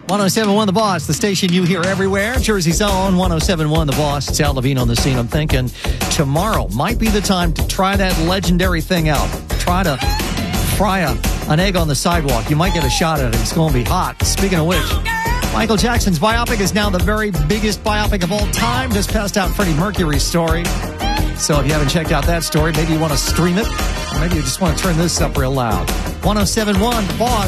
1071 The Boss, the station you hear everywhere. Jersey's own 1071 The Boss. It's Al Levine on the scene. I'm thinking tomorrow might be the time to try that legendary thing out. Try to fry an egg on the sidewalk. You might get a shot at it. It's going to be hot. Speaking of which, Michael Jackson's biopic is now the very biggest biopic of all time. Just passed out Freddie Mercury's story. So if you haven't checked out that story, maybe you want to stream it. Or maybe you just want to turn this up real loud. 1071 The Boss.